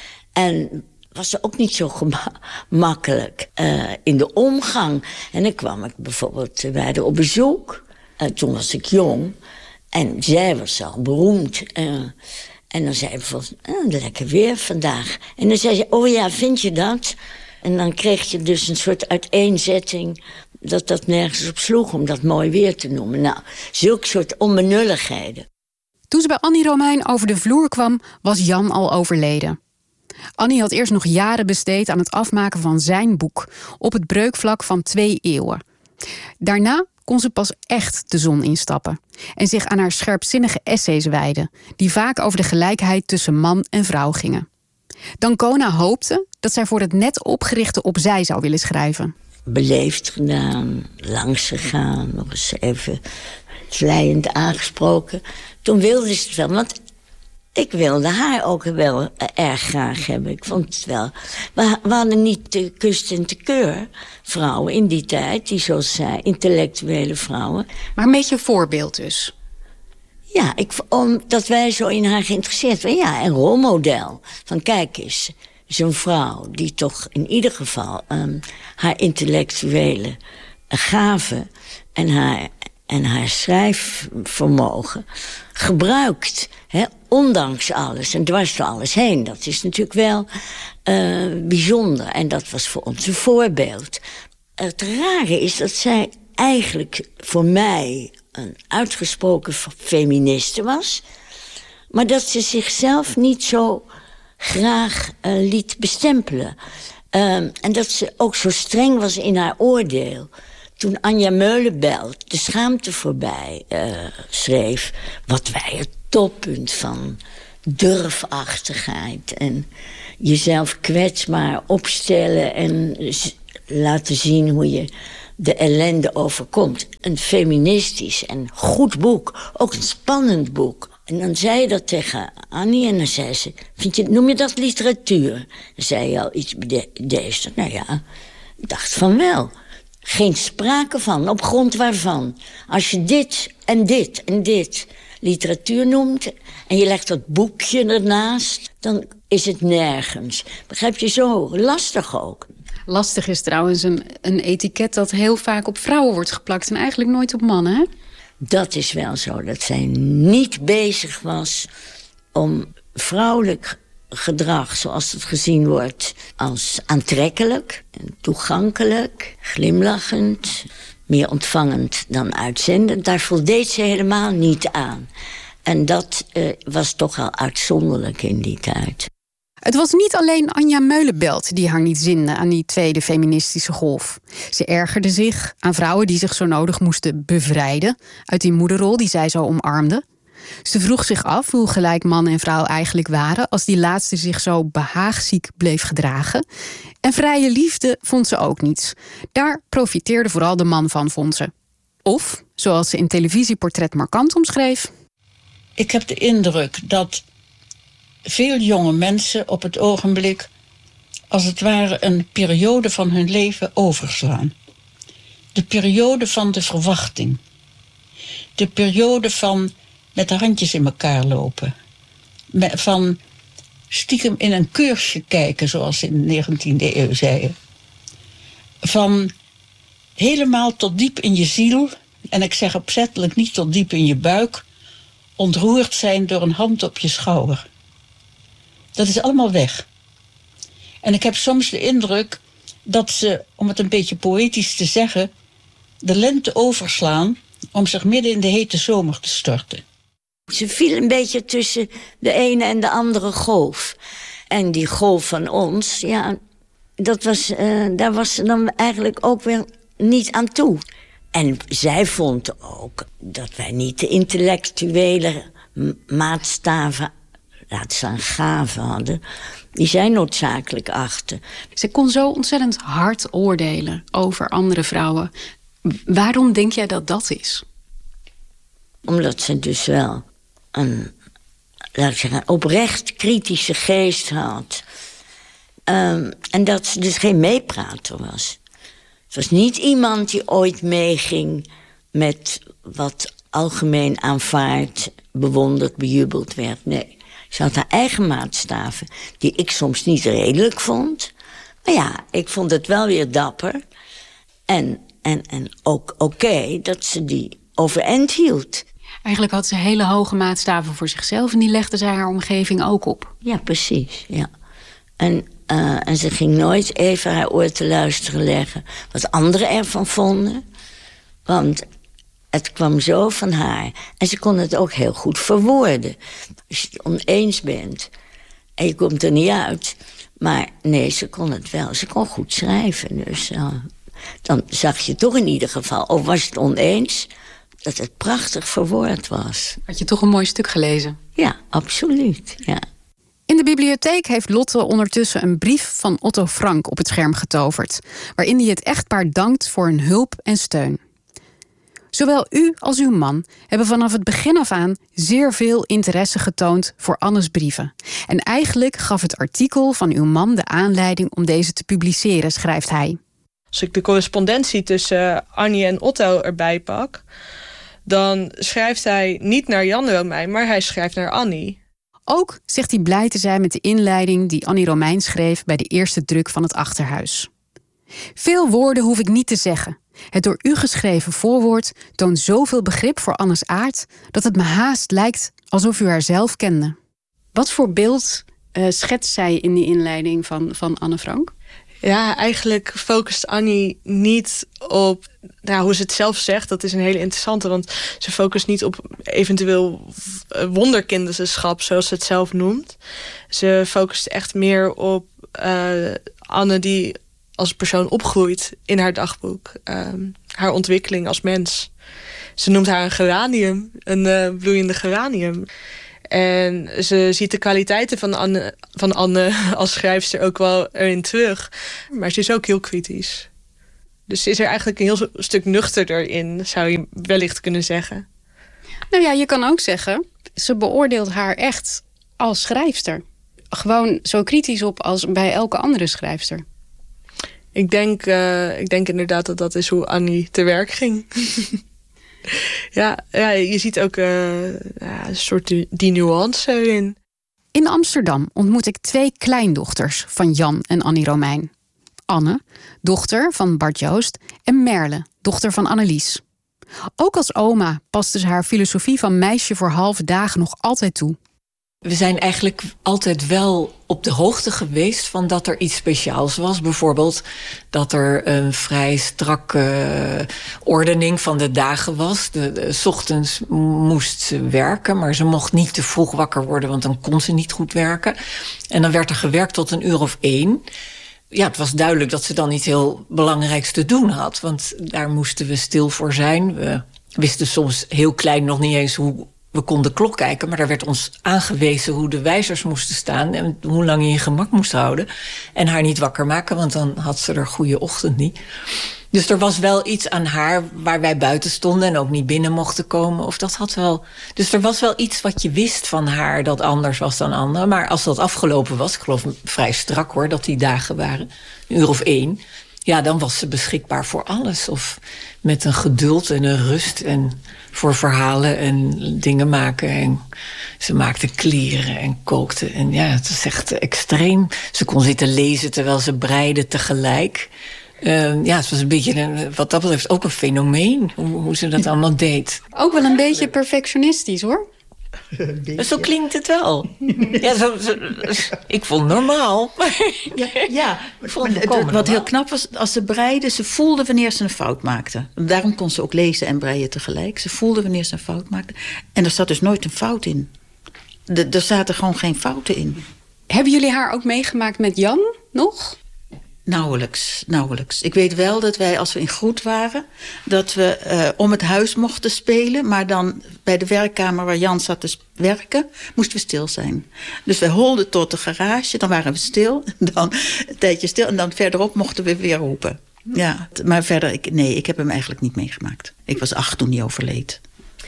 En was ze ook niet zo gemakkelijk uh, in de omgang. En dan kwam ik bijvoorbeeld bij haar op bezoek. Uh, toen was ik jong. En zij was al beroemd. Uh, en dan zei ze bijvoorbeeld, oh, lekker weer vandaag. En dan zei ze, oh ja, vind je dat? En dan kreeg je dus een soort uiteenzetting dat dat nergens op sloeg om dat mooi weer te noemen. Nou, zulke soort onbenulligheden. Toen ze bij Annie Romein over de vloer kwam, was Jan al overleden. Annie had eerst nog jaren besteed aan het afmaken van zijn boek, op het breukvlak van twee eeuwen. Daarna kon ze pas echt de zon instappen en zich aan haar scherpzinnige essays wijden, die vaak over de gelijkheid tussen man en vrouw gingen. Dancona hoopte dat zij voor het net opgerichte Opzij zou willen schrijven. Beleefd gedaan, langs gegaan, nog eens even vleiend aangesproken. Toen wilde ze het wel, want ik wilde haar ook wel erg graag hebben. Ik vond het wel. We, we hadden niet te kust en te keur vrouwen in die tijd, die zoals zij, intellectuele vrouwen. Maar een beetje een voorbeeld dus. Ja, ik, omdat wij zo in haar geïnteresseerd waren. Ja, een rolmodel. Van kijk eens, zo'n vrouw die toch in ieder geval um, haar intellectuele gave en haar, en haar schrijfvermogen gebruikt. Hè, ondanks alles en dwars door alles heen. Dat is natuurlijk wel uh, bijzonder. En dat was voor ons een voorbeeld. Het rare is dat zij eigenlijk voor mij een uitgesproken feministe was, maar dat ze zichzelf niet zo graag uh, liet bestempelen. Uh, en dat ze ook zo streng was in haar oordeel. Toen Anja Meulenbelt De Schaamte voorbij uh, schreef, wat wij het toppunt van durfachtigheid en jezelf kwetsbaar opstellen en laten zien hoe je de ellende overkomt. Een feministisch en goed boek. Ook een spannend boek. En dan zei je dat tegen Annie en dan zei ze, vind je, noem je dat literatuur? Dan zei je al iets bij deze. Nou ja, ik dacht van wel. Geen sprake van, op grond waarvan. Als je dit en dit en dit literatuur noemt en je legt dat boekje ernaast, dan is het nergens. Begrijp je, zo lastig ook. Lastig is trouwens een, een etiket dat heel vaak op vrouwen wordt geplakt en eigenlijk nooit op mannen, hè? Dat is wel zo, dat zij niet bezig was om vrouwelijk gedrag, zoals het gezien wordt, als aantrekkelijk, toegankelijk, glimlachend, meer ontvangend dan uitzendend. Daar voldeed ze helemaal niet aan. En dat uh, was toch al uitzonderlijk in die tijd. Het was niet alleen Anja Meulenbelt die haar niet zinde aan die tweede feministische golf. Ze ergerde zich aan vrouwen die zich zo nodig moesten bevrijden uit die moederrol die zij zo omarmde. Ze vroeg zich af hoe gelijk man en vrouw eigenlijk waren als die laatste zich zo behaagziek bleef gedragen. En vrije liefde vond ze ook niets. Daar profiteerde vooral de man van, vond ze. Of, zoals ze in televisieportret markant omschreef... Ik heb de indruk dat veel jonge mensen op het ogenblik als het ware een periode van hun leven overslaan. De periode van de verwachting. De periode van met de handjes in elkaar lopen. Van stiekem in een keursje kijken, zoals ze in de negentiende eeuw zeiden. Van helemaal tot diep in je ziel, en ik zeg opzettelijk niet tot diep in je buik, ontroerd zijn door een hand op je schouder. Dat is allemaal weg. En ik heb soms de indruk dat ze, om het een beetje poëtisch te zeggen, de lente overslaan om zich midden in de hete zomer te storten. Ze viel een beetje tussen de ene en de andere golf. En die golf van ons, ja, dat was, uh, daar was ze dan eigenlijk ook weer niet aan toe. En zij vond ook dat wij niet de intellectuele maatstaven, laat staan gaven hadden, die zij noodzakelijk achten. Ze kon zo ontzettend hard oordelen over andere vrouwen. Waarom denk jij dat dat is? Omdat ze dus wel een, laat ik zeggen, oprecht kritische geest had. Um, en dat ze dus geen meeprater was. Het was niet iemand die ooit meeging met wat algemeen aanvaard, bewonderd, bejubeld werd. Nee, ze had haar eigen maatstaven, die ik soms niet redelijk vond. Maar ja, ik vond het wel weer dapper. En, en, en ook oké okay, dat ze die overeind hield. Eigenlijk had ze hele hoge maatstaven voor zichzelf en die legde zij haar omgeving ook op. Ja, precies, ja. En, uh, en ze ging nooit even haar oor te luisteren leggen wat anderen ervan vonden. Want het kwam zo van haar. En ze kon het ook heel goed verwoorden. Als je het oneens bent en je komt er niet uit. Maar nee, ze kon het wel. Ze kon goed schrijven. Dus uh, dan zag je toch in ieder geval, of was het oneens, dat het prachtig verwoord was. Had je toch een mooi stuk gelezen? Ja, absoluut, ja. In de bibliotheek heeft Lotte ondertussen een brief van Otto Frank op het scherm getoverd, waarin hij het echtpaar dankt voor hun hulp en steun. Zowel u als uw man hebben vanaf het begin af aan zeer veel interesse getoond voor Anne's brieven. En eigenlijk gaf het artikel van uw man de aanleiding om deze te publiceren, schrijft hij. Als ik de correspondentie tussen Annie en Otto erbij pak, dan schrijft hij niet naar Jan Romein, maar hij schrijft naar Annie. Ook zegt hij blij te zijn met de inleiding die Annie Romein schreef bij de eerste druk van het Achterhuis. Veel woorden hoef ik niet te zeggen. Het door u geschreven voorwoord toont zoveel begrip voor Anne's aard dat het me haast lijkt alsof u haar zelf kende. Wat voor beeld uh, schetst zij in die inleiding van, van Anne Frank? Ja, eigenlijk focust Annie niet op, nou, hoe ze het zelf zegt, dat is een hele interessante, want ze focust niet op eventueel wonderkinderschap, zoals ze het zelf noemt. Ze focust echt meer op uh, Anne die als persoon opgroeit in haar dagboek. Uh, haar ontwikkeling als mens. Ze noemt haar een geranium, een uh, bloeiende geranium. En ze ziet de kwaliteiten van Anne, van Anne als schrijfster ook wel erin terug. Maar ze is ook heel kritisch. Dus ze is er eigenlijk een heel stuk nuchterder in, zou je wellicht kunnen zeggen. Nou ja, je kan ook zeggen, ze beoordeelt haar echt als schrijfster. Gewoon zo kritisch op als bij elke andere schrijfster. Ik denk, uh, ik denk inderdaad dat dat is hoe Annie te werk ging. Ja, ja, je ziet ook uh, ja, een soort die, die nuance erin. In Amsterdam ontmoet ik twee kleindochters van Jan en Annie Romein. Anne, dochter van Bart Joost, en Merle, dochter van Annelies. Ook als oma paste ze haar filosofie van meisje voor halve dagen nog altijd toe. We zijn eigenlijk altijd wel op de hoogte geweest van dat er iets speciaals was. Bijvoorbeeld dat er een vrij strakke uh, ordening van de dagen was. De, de, 's ochtends moest ze werken, maar ze mocht niet te vroeg wakker worden, want dan kon ze niet goed werken. En dan werd er gewerkt tot een uur of één. Ja, het was duidelijk dat ze dan iets heel belangrijks te doen had, want daar moesten we stil voor zijn. We wisten soms heel klein nog niet eens hoe we konden klok kijken, maar daar werd ons aangewezen hoe de wijzers moesten staan en hoe lang je je gemak moest houden. En haar niet wakker maken, want dan had ze er goede ochtend niet. Dus er was wel iets aan haar waar wij buiten stonden en ook niet binnen mochten komen. Of dat had wel. Dus er was wel iets wat je wist van haar dat anders was dan anderen. Maar als dat afgelopen was, ik geloof vrij strak hoor, dat die dagen waren, een uur of één. Ja, dan was ze beschikbaar voor alles. Of met een geduld en een rust en voor verhalen en dingen maken. En ze maakte kleren en kookte. En ja, het is echt extreem. Ze kon zitten lezen terwijl ze breide tegelijk. Uh, ja, het was een beetje, een, wat dat betreft, ook een fenomeen. Hoe, hoe ze dat allemaal deed. Ook wel een beetje perfectionistisch, hoor. Zo klinkt het wel. Ja, zo, zo, ik vond het normaal. Ja, ja. Ik vond het wat normaal. Heel knap was, als ze breide, ze voelde wanneer ze een fout maakte. Daarom kon ze ook lezen en breien tegelijk. Ze voelde wanneer ze een fout maakte. En er zat dus nooit een fout in. De, er zaten gewoon geen fouten in. Hebben jullie haar ook meegemaakt met Jan nog? Nauwelijks, nauwelijks. Ik weet wel dat wij, als we in Groet waren, dat we uh, om het huis mochten spelen. Maar dan bij de werkkamer waar Jan zat te werken, moesten we stil zijn. Dus we holden tot de garage, dan waren we stil. Dan een tijdje stil en dan verderop mochten we weer roepen. Ja, maar verder, ik, nee, ik heb hem eigenlijk niet meegemaakt. Ik was acht toen hij overleed.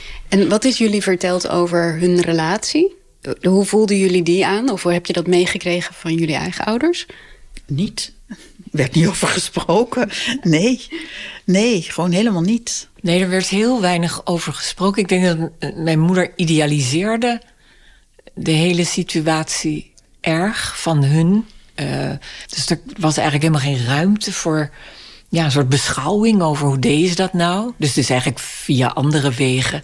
En wat is jullie verteld over hun relatie? Hoe voelden jullie die aan? Of hoe heb je dat meegekregen van jullie eigen ouders? Niet. Er werd niet over gesproken. Nee, nee, gewoon helemaal niet. Nee, er werd heel weinig over gesproken. Ik denk dat mijn moeder idealiseerde de hele situatie erg van hun. Uh, dus er was eigenlijk helemaal geen ruimte voor ja, een soort beschouwing over hoe deden ze dat nou. Dus het is eigenlijk via andere wegen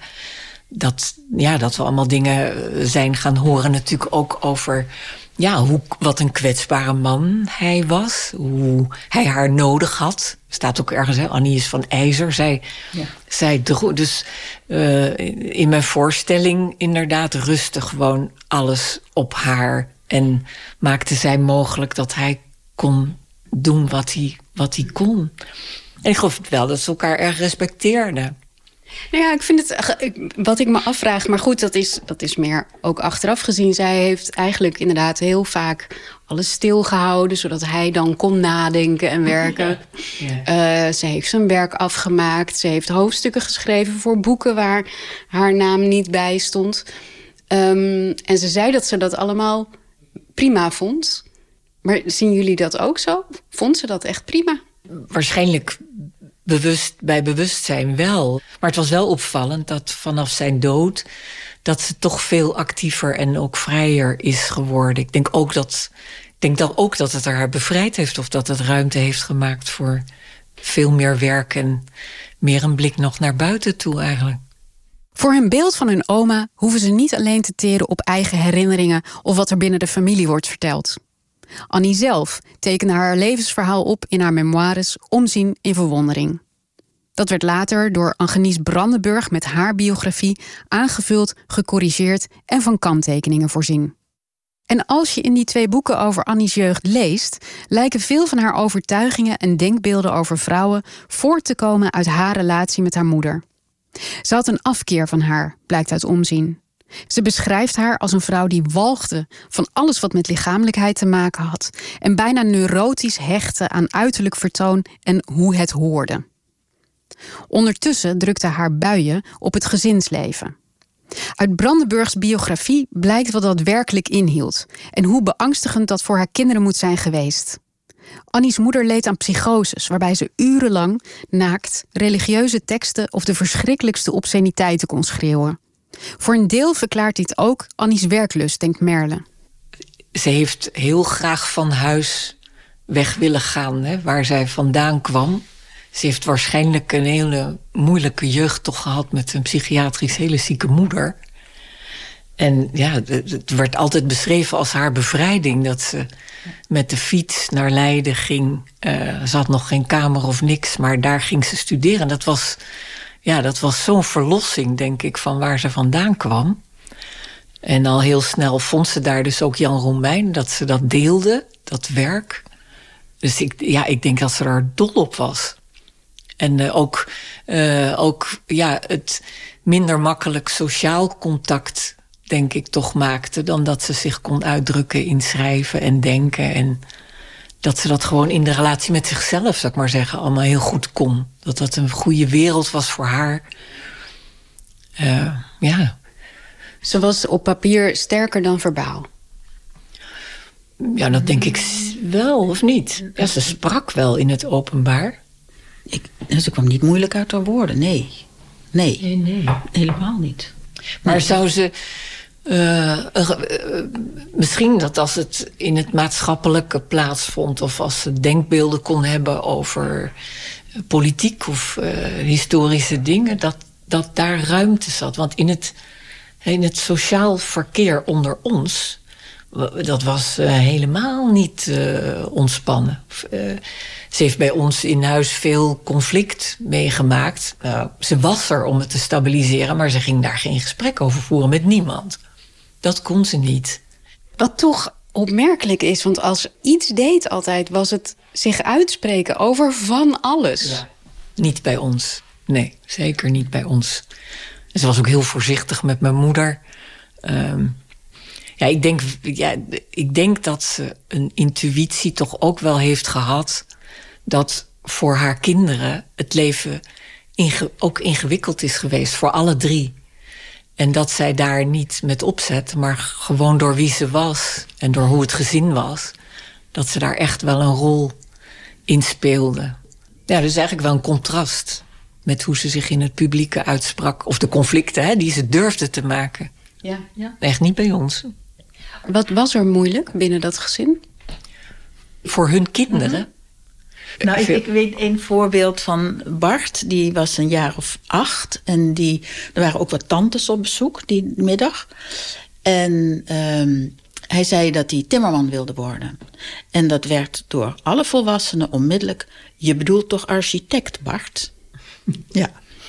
dat, ja, dat we allemaal dingen zijn gaan horen. Natuurlijk ook over ja, hoe, wat een kwetsbare man hij was. Hoe hij haar nodig had. Staat ook ergens, hè, Annie is van ijzer. Zij, ja. zij droeg, dus uh, in mijn voorstelling inderdaad rustte gewoon alles op haar. En maakte zij mogelijk dat hij kon doen wat hij, wat hij kon. En ik geloof wel dat ze elkaar erg respecteerden. Nou ja, ik vind het, wat ik me afvraag, maar goed, dat is, dat is meer ook achteraf gezien. Zij heeft eigenlijk inderdaad heel vaak alles stilgehouden, zodat hij dan kon nadenken en werken. Ja. Ja. Uh, ze heeft zijn werk afgemaakt. Ze heeft hoofdstukken geschreven voor boeken waar haar naam niet bij stond. Um, en ze zei dat ze dat allemaal prima vond. Maar zien jullie dat ook zo? Vond ze dat echt prima? Waarschijnlijk bewust, bij bewustzijn wel. Maar het was wel opvallend dat vanaf zijn dood dat ze toch veel actiever en ook vrijer is geworden. Ik denk ook dat, ik denk dat, ook dat het haar bevrijd heeft of dat het ruimte heeft gemaakt voor veel meer werk en meer een blik nog naar buiten toe eigenlijk. Voor hun beeld van hun oma hoeven ze niet alleen te teren op eigen herinneringen of wat er binnen de familie wordt verteld. Annie zelf tekende haar levensverhaal op in haar memoires Omzien in verwondering. Dat werd later door Angenies Brandenburg met haar biografie aangevuld, gecorrigeerd en van kanttekeningen voorzien. En als je in die twee boeken over Annie's jeugd leest, lijken veel van haar overtuigingen en denkbeelden over vrouwen voort te komen uit haar relatie met haar moeder. Ze had een afkeer van haar, blijkt uit Omzien. Ze beschrijft haar als een vrouw die walgde van alles wat met lichamelijkheid te maken had en bijna neurotisch hechtte aan uiterlijk vertoon en hoe het hoorde. Ondertussen drukte haar buien op het gezinsleven. Uit Brandenburgs biografie blijkt wat dat werkelijk inhield en hoe beangstigend dat voor haar kinderen moet zijn geweest. Annie's moeder leed aan psychoses, waarbij ze urenlang naakt religieuze teksten of de verschrikkelijkste obsceniteiten kon schreeuwen. Voor een deel verklaart dit ook Annie's werklust, denkt Merle. Ze heeft heel graag van huis weg willen gaan, hè, waar zij vandaan kwam. Ze heeft waarschijnlijk een hele moeilijke jeugd toch gehad met een psychiatrisch hele zieke moeder. En ja, het werd altijd beschreven als haar bevrijding dat ze met de fiets naar Leiden ging. Uh, ze had nog geen kamer of niks, maar daar ging ze studeren. Dat was, ja, dat was zo'n verlossing, denk ik, van waar ze vandaan kwam. En al heel snel vond ze daar dus ook Jan Romein, dat ze dat deelde, dat werk. Dus ik, ja, ik denk dat ze er dol op was. En uh, ook, uh, ook ja, het minder makkelijk sociaal contact, denk ik, toch maakte dan dat ze zich kon uitdrukken in schrijven en denken. En dat ze dat gewoon in de relatie met zichzelf, zou ik maar zeggen, allemaal heel goed kon. Dat dat een goede wereld was voor haar. Uh, ja. Ze was op papier sterker dan verbaal. Ja, dat denk ik wel, of niet? Ja, ze sprak wel in het openbaar. Ik, ze kwam niet moeilijk uit haar woorden, nee. Nee, nee, nee. Helemaal niet. Maar nee. Zou ze... Uh, uh, uh, misschien dat als het in het maatschappelijke plaatsvond, of als ze denkbeelden kon hebben over uh, politiek of uh, historische dingen, dat, dat daar ruimte zat. Want in het, in het sociaal verkeer onder ons, dat was uh, helemaal niet uh, ontspannen. Uh, ze heeft bij ons in huis veel conflict meegemaakt. Uh, ze was er om het te stabiliseren, maar ze ging daar geen gesprek over voeren met niemand. Dat kon ze niet. Wat toch opmerkelijk is, want als ze iets deed altijd, was het zich uitspreken over van alles. Ja. Niet bij ons. Nee, zeker niet bij ons. Ze was ook heel voorzichtig met mijn moeder. Um, ja, ik denk, ja, ik denk dat ze een intuïtie toch ook wel heeft gehad, dat voor haar kinderen het leven inge- ook ingewikkeld is geweest, voor alle drie. En dat zij daar niet met opzet, maar gewoon door wie ze was en door hoe het gezin was, dat ze daar echt wel een rol in speelde. Ja, dus eigenlijk wel een contrast met hoe ze zich in het publieke uitsprak. Of de conflicten, hè, die ze durfde te maken. Ja, ja. Echt niet bij ons. Wat was er moeilijk binnen dat gezin? Voor hun kinderen. Mm-hmm. Nou, ik, ik weet een voorbeeld van Bart. Die was een jaar of acht. En die, er waren ook wat tantes op bezoek die middag. En um, hij zei dat hij timmerman wilde worden. En dat werd door alle volwassenen onmiddellijk: je bedoelt toch architect, Bart? Ja.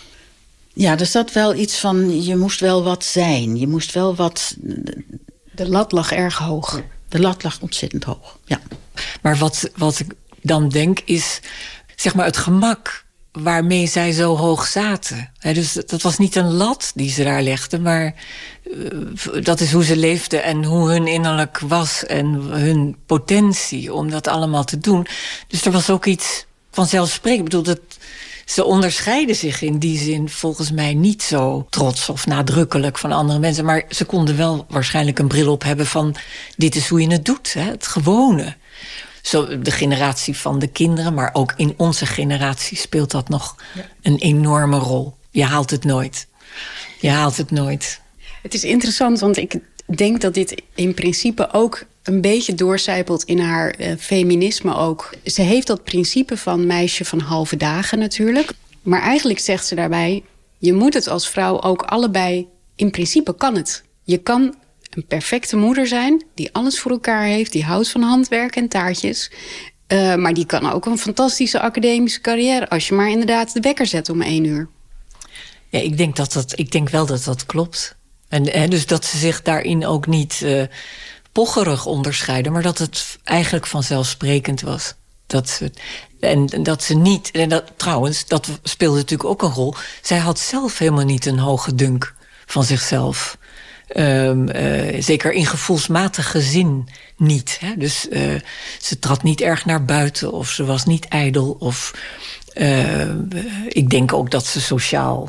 Ja, er zat wel iets van, je moest wel wat zijn. Je moest wel wat... De lat lag erg hoog. De lat lag ontzettend hoog, ja. Maar wat, wat ik dan denk is, zeg maar, het gemak waarmee zij zo hoog zaten. He, dus dat was niet een lat die ze daar legden, maar uh, dat is hoe ze leefden en hoe hun innerlijk was en hun potentie om dat allemaal te doen. Dus er was ook iets vanzelfsprekend. Ik bedoel, dat, ze onderscheiden zich in die zin volgens mij niet zo trots of nadrukkelijk van andere mensen. Maar ze konden wel waarschijnlijk een bril op hebben van, dit is hoe je het doet, hè, het gewone. Zo, de generatie van de kinderen, maar ook in onze generatie speelt dat nog ja. een enorme rol. Je haalt het nooit. Je haalt het nooit. Het is interessant, want ik denk dat dit in principe ook een beetje doorcijpelt in haar uh, feminisme ook. Ze heeft dat principe van meisje van halve dagen natuurlijk. Maar eigenlijk zegt ze daarbij, je moet het als vrouw ook allebei, in principe kan het. Je kan een perfecte moeder zijn, die alles voor elkaar heeft, die houdt van handwerk en taartjes. Uh, maar die kan ook een fantastische academische carrière, als je maar inderdaad de wekker zet om één uur. Ja, ik denk, dat dat, ik denk wel dat dat klopt. En hè, dus dat ze zich daarin ook niet uh, pocherig onderscheiden, maar dat het eigenlijk vanzelfsprekend was. Dat ze, en dat ze niet, en dat, trouwens, dat speelde natuurlijk ook een rol. Zij had zelf helemaal niet een hoge dunk van zichzelf. Um, uh, zeker in gevoelsmatige zin niet. Hè? Dus uh, ze trad niet erg naar buiten of ze was niet ijdel. Of, uh, ik denk ook dat ze sociaal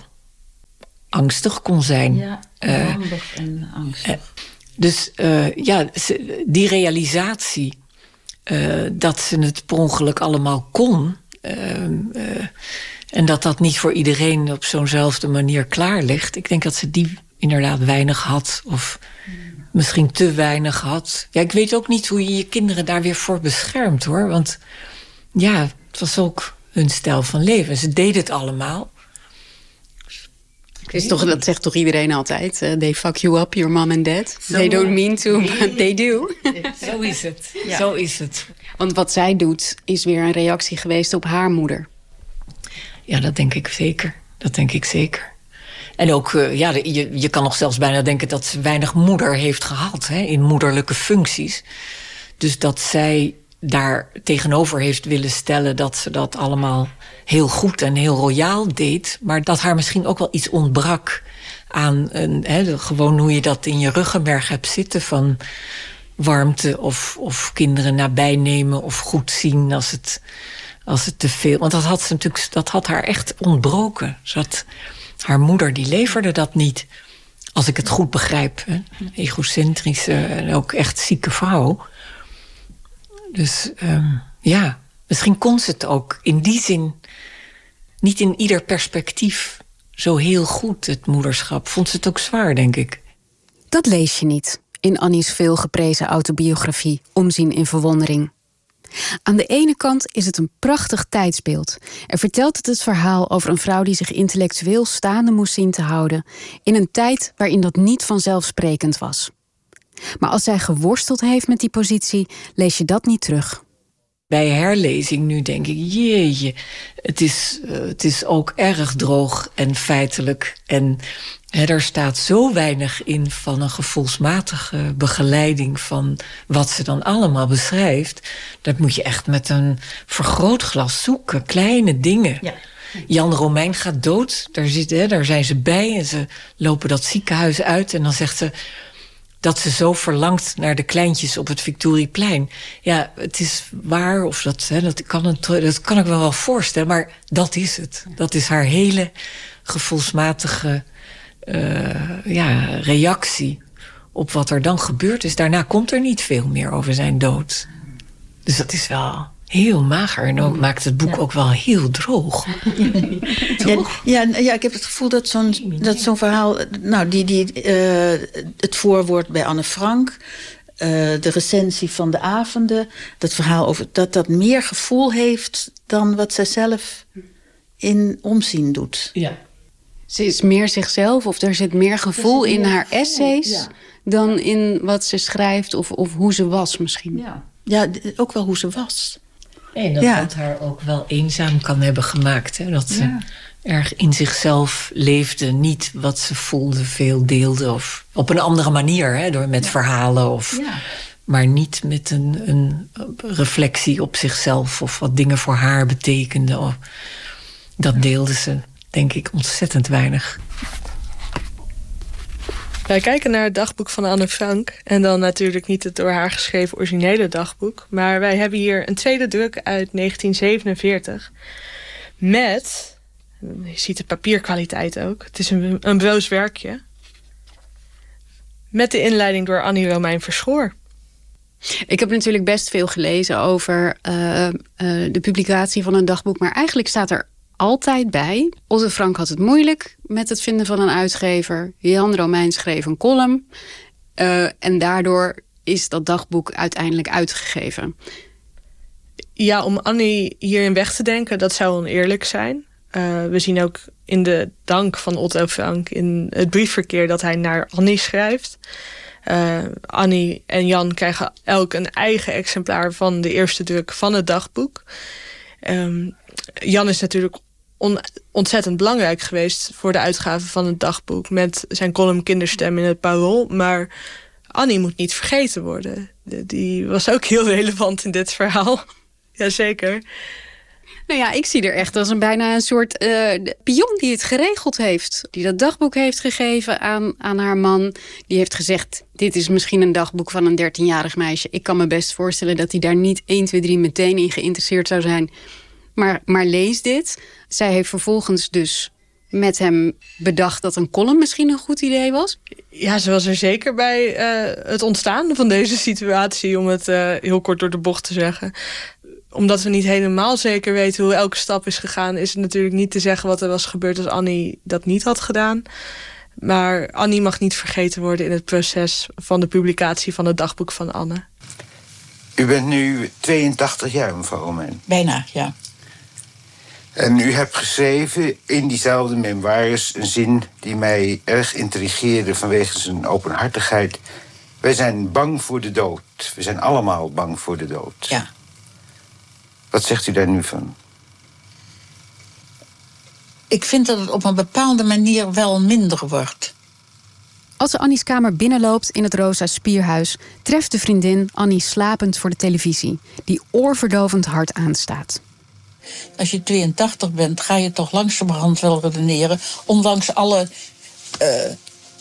angstig kon zijn. Ja, handig uh, en angstig. Uh, dus uh, ja, ze, die realisatie uh, dat ze het per ongeluk allemaal kon, Uh, uh, en dat dat niet voor iedereen op zo'nzelfde manier klaar ligt. Ik denk dat ze die inderdaad weinig had. Of misschien te weinig had. Ja, ik weet ook niet hoe je je kinderen daar weer voor beschermt, hoor. Want ja, het was ook hun stijl van leven. Ze deden het allemaal. Is toch, dat zegt toch iedereen altijd? Uh, they fuck you up, your mom and dad. So, they don't mean to, but they do. Zo is het. Ja. Zo is het. Want wat zij doet, is weer een reactie geweest op haar moeder. Ja, dat denk ik zeker. Dat denk ik zeker. En ook, uh, ja, je, je kan nog zelfs bijna denken dat ze weinig moeder heeft gehad, hè, in moederlijke functies. Dus dat zij daar tegenover heeft willen stellen dat ze dat allemaal heel goed en heel royaal deed, maar dat haar misschien ook wel iets ontbrak aan een, hè, gewoon hoe je dat in je ruggenmerg hebt zitten van warmte of, of kinderen nabij nemen of goed zien als het, als het te veel. Want dat had ze natuurlijk, dat had haar echt ontbroken. Ze had, haar moeder die leverde dat niet. Als ik het goed begrijp. Hè? Egocentrische en ook echt zieke vrouw. Dus um, ja, misschien kon ze het ook in die zin niet in ieder perspectief zo heel goed, het moederschap. Vond ze het ook zwaar, denk ik. Dat lees je niet in Annie's veelgeprezen autobiografie Omzien in verwondering. Aan de ene kant is het een prachtig tijdsbeeld. Er vertelt het het verhaal over een vrouw die zich intellectueel staande moest zien te houden in een tijd waarin dat niet vanzelfsprekend was. Maar als zij geworsteld heeft met die positie, lees je dat niet terug. Bij herlezing nu denk ik, jeetje, het is, uh, het is ook erg droog en feitelijk. En hè, er staat zo weinig in van een gevoelsmatige begeleiding van wat ze dan allemaal beschrijft. Dat moet je echt met een vergrootglas zoeken, kleine dingen. Ja. Jan Romein gaat dood, daar, zit, hè, daar zijn ze bij en ze lopen dat ziekenhuis uit en dan zegt ze dat ze zo verlangt naar de kleintjes op het Victorieplein. Ja, het is waar, of dat, hè, dat, kan het, dat kan ik me wel voorstellen, maar dat is het. Dat is haar hele gevoelsmatige uh, ja, reactie op wat er dan gebeurd is. Daarna komt er niet veel meer over zijn dood. Dus dat is wel heel mager. En ook maakt het boek ja. ook wel heel droog. Ja, ja, ja, ik heb het gevoel dat zo'n, dat zo'n verhaal, nou, die, die, uh, het voorwoord bij Anne Frank, uh, de recensie van de avonden, dat verhaal over dat dat meer gevoel heeft dan wat zij zelf in Omzien doet. Ja. Ze is meer zichzelf, of er zit meer gevoel in haar essays ja. dan in wat ze schrijft of, of hoe ze was misschien. Ja. Ja, ook wel hoe ze was. En dat ja. dat haar ook wel eenzaam kan hebben gemaakt. Hè? Dat ze ja. erg in zichzelf leefde. Niet wat ze voelde, veel deelde. Of op een andere manier, hè? Door met ja. verhalen. Of, ja. Maar niet met een, een reflectie op zichzelf. Of wat dingen voor haar betekenden. Of, dat deelde ze, denk ik, ontzettend weinig. Wij kijken naar het dagboek van Anne Frank. En dan natuurlijk niet het door haar geschreven originele dagboek. Maar wij hebben hier een tweede druk uit negentien zevenenveertig. Met, je ziet de papierkwaliteit ook. Het is een, een broos werkje. Met de inleiding door Annie Romein Verschoor. Ik heb natuurlijk best veel gelezen over uh, uh, de publicatie van een dagboek. Maar eigenlijk staat er altijd bij. Otto Frank had het moeilijk met het vinden van een uitgever. Jan Romein schreef een column. Uh, en daardoor is dat dagboek uiteindelijk uitgegeven. Ja, om Annie hierin weg te denken, dat zou oneerlijk zijn. Uh, we zien ook in de dank van Otto Frank in het briefverkeer dat hij naar Annie schrijft. Uh, Annie en Jan krijgen elk een eigen exemplaar van de eerste druk van het dagboek. Um, Jan is natuurlijk on, ontzettend belangrijk geweest voor de uitgave van het dagboek met zijn column Kinderstem in het Parool. Maar Annie moet niet vergeten worden. De, die was ook heel relevant in dit verhaal. Jazeker. Nou ja, ik zie er echt als een bijna een soort uh, pion die het geregeld heeft. Die dat dagboek heeft gegeven aan, aan haar man. Die heeft gezegd, dit is misschien een dagboek van een dertienjarig meisje. Ik kan me best voorstellen dat hij daar niet één, twee, drie meteen in geïnteresseerd zou zijn. Maar, maar lees dit. Zij heeft vervolgens dus met hem bedacht dat een column misschien een goed idee was. Ja, ze was er zeker bij uh, het ontstaan van deze situatie, om het uh, heel kort door de bocht te zeggen. Omdat we niet helemaal zeker weten hoe elke stap is gegaan, is het natuurlijk niet te zeggen wat er was gebeurd als Annie dat niet had gedaan. Maar Annie mag niet vergeten worden in het proces van de publicatie van het dagboek van Anne. U bent nu tweeëntachtig jaar, mevrouw Romein. Bijna, ja. En u hebt geschreven in diezelfde memoires een zin die mij erg intrigeerde vanwege zijn openhartigheid. Wij zijn bang voor de dood. We zijn allemaal bang voor de dood. Ja. Wat zegt u daar nu van? Ik vind dat het op een bepaalde manier wel minder wordt. Als ze Annie's kamer binnenloopt in het Rosa Spierhuis, treft de vriendin Annie slapend voor de televisie, die oorverdovend hard aanstaat. Als je tweeëntachtig bent, ga je toch langzamerhand wel redeneren, ondanks alle uh,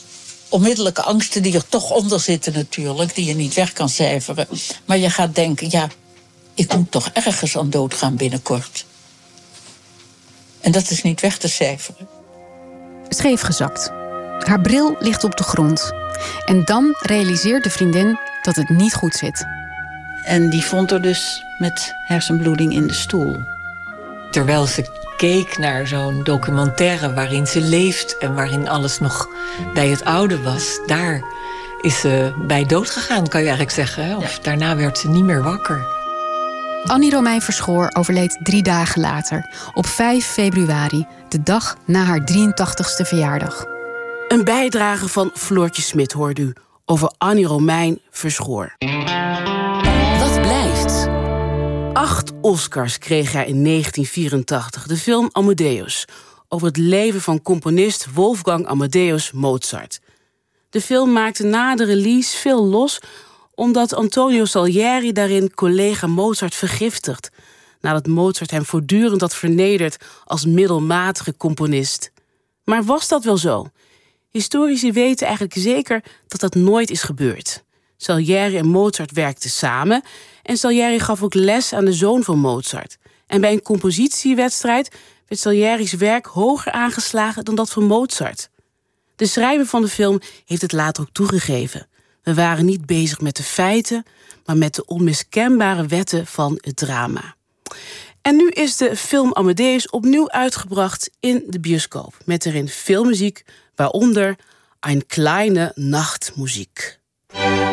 onmiddellijke angsten die er toch onder zitten natuurlijk, die je niet weg kan cijferen. Maar je gaat denken, ja, ik moet toch ergens aan doodgaan binnenkort. En dat is niet weg te cijferen. Scheef gezakt. Haar bril ligt op de grond. En dan realiseert de vriendin dat het niet goed zit. En die vond er dus met hersenbloeding in de stoel. Terwijl ze keek naar zo'n documentaire waarin ze leeft en waarin alles nog bij het oude was, daar is ze bij dood gegaan, kan je eigenlijk zeggen. Hè? Of ja. Daarna werd ze niet meer wakker. Annie Romein Verschoor overleed drie dagen later, op vijf februari, de dag na haar drieëntachtigste verjaardag. Een bijdrage van Floortje Smit hoort u over Annie Romein Verschoor. Wat blijft? Acht Oscars kreeg hij in negentien vierentachtig, de film Amadeus, over het leven van componist Wolfgang Amadeus Mozart. De film maakte na de release veel los, omdat Antonio Salieri daarin collega Mozart vergiftigt, nadat Mozart hem voortdurend had vernederd als middelmatige componist. Maar was dat wel zo? Historici weten eigenlijk zeker dat dat nooit is gebeurd. Salieri en Mozart werkten samen en Salieri gaf ook les aan de zoon van Mozart. En bij een compositiewedstrijd werd Salieri's werk hoger aangeslagen dan dat van Mozart. De schrijver van de film heeft het later ook toegegeven. We waren niet bezig met de feiten, maar met de onmiskenbare wetten van het drama. En nu is de film Amadeus opnieuw uitgebracht in de bioscoop, met erin veel muziek, waaronder Ein kleine Nachtmusik.